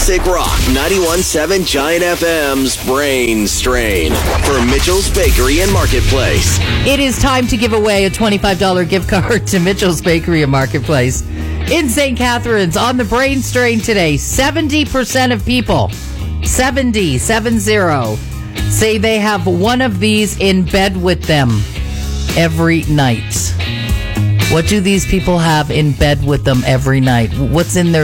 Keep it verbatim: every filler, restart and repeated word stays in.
Classic Rock ninety-one point seven Giant F M's Brain Strain for Mitchell's Bakery and Marketplace. It is time to give away a twenty-five dollars gift card to Mitchell's Bakery and Marketplace in Saint Catharines on the Brain Strain today. seventy percent of people, seventy, seven zero, say they have one of these in bed with them every night. What do these people have in bed with them every night? What's in their